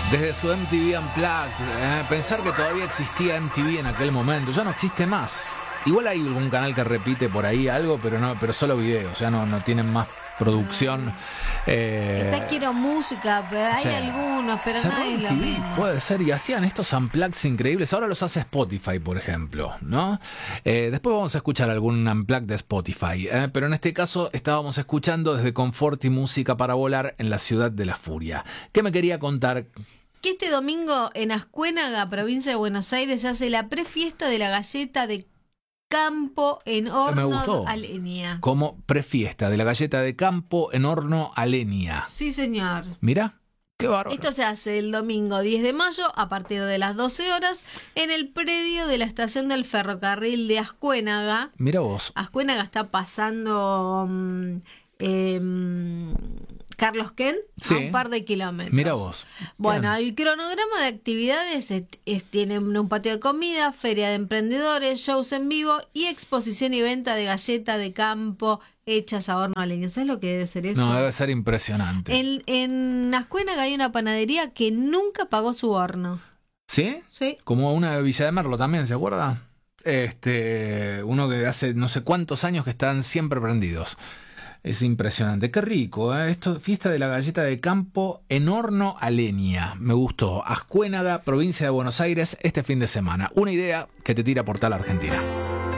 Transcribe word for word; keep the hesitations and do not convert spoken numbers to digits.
Desde su M T V Unplugged, eh, pensar que todavía existía M T V en aquel momento, ya no existe más. Igual hay algún canal que repite por ahí algo, pero no, pero solo videos, ya no, no tienen más producción. Eh, Está Quiero Música, pero hay sí. algunos, pero Cerró no es lo M T V, mismo. puede ser, y hacían estos unplugs increíbles. Ahora los hace Spotify, por ejemplo, ¿no? Eh, después vamos a escuchar algún unplug de Spotify, ¿eh? Pero en este caso estábamos escuchando desde Confort y Música para Volar en la Ciudad de la Furia. ¿Qué me quería contar? Que este domingo en Ascuénaga, provincia de Buenos Aires, se hace la prefiesta de la galleta de campo en Me horno gustó. a leña. Como prefiesta de la galleta de campo en horno a leña. Sí, señor. Mirá, qué bárbaro. Esto se hace el domingo diez de mayo a partir de las doce horas en el predio de la estación del ferrocarril de Ascuénaga. Mirá vos. Ascuénaga está pasando um, eh, Carlos Ken Sí. a un par de kilómetros. Mirá vos. Bueno, Bien. el cronograma de actividades es, es- tiene un patio de comida, feria de emprendedores, shows en vivo y exposición y venta de galleta de campo hechas a horno a leña. ¿Sabes lo que debe ser eso? No, debe ser impresionante. En, en Ascuénaga hay una panadería que nunca pagó su horno. ¿Sí? Sí. Como una de Villa de Merlo también, ¿se acuerda? Este, uno que hace no sé cuántos años que están siempre prendidos. Es impresionante, qué rico, ¿eh? Esto, fiesta de la galleta de campo en horno a leña. Me gustó. Ascuénaga, provincia de Buenos Aires, este fin de semana. Una idea que te tira Portal Argentina.